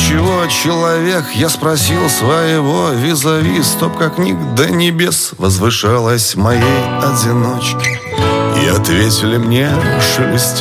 чего человек? Я спросил своего визави. Стопка книг до небес возвышалась моей одиночке. И ответили мне шелестя